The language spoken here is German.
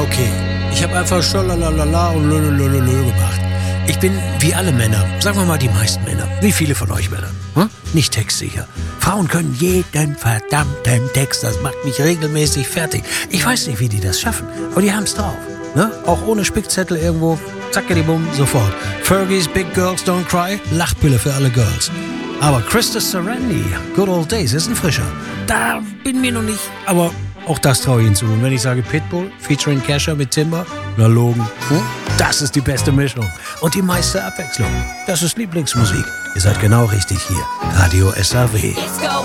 okay. Ich habe einfach schalalala und lölölölölö gemacht. Ich bin wie alle Männer, sagen wir mal die meisten Männer, wie viele von euch Männer, nicht textsicher. Frauen können jeden verdammten Text, das macht mich regelmäßig fertig. Ich weiß nicht, wie die das schaffen, aber die haben's drauf. Ne? Auch ohne Spickzettel irgendwo, zackadibumm, sofort. Fergie's Big Girls Don't Cry, Lachpille für alle Girls. Aber Christa Sarandi, Good Old Days, ist ein Frischer. Da bin mir noch nicht, aber auch das traue ich Ihnen zu. Und wenn ich sage Pitbull, featuring Kesha mit Timber, na Logan, das ist die beste Mischung. Und die meiste Abwechslung. Das ist Lieblingsmusik. Ihr seid genau richtig hier. Radio SAW.